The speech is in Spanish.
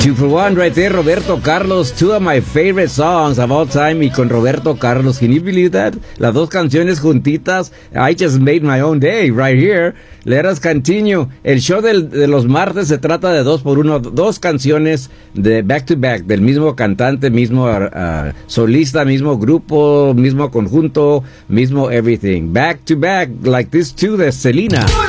Two for one right there, Roberto Carlos, two of my favorite songs of all time, y con Roberto Carlos, can you believe that? Las dos canciones juntitas, I just made my own day right here. Let us continue. El show de los martes se trata de 2x1, dos canciones de back to back, del mismo cantante, mismo solista, mismo grupo, mismo conjunto, mismo everything. Back to back, like this two de Selena.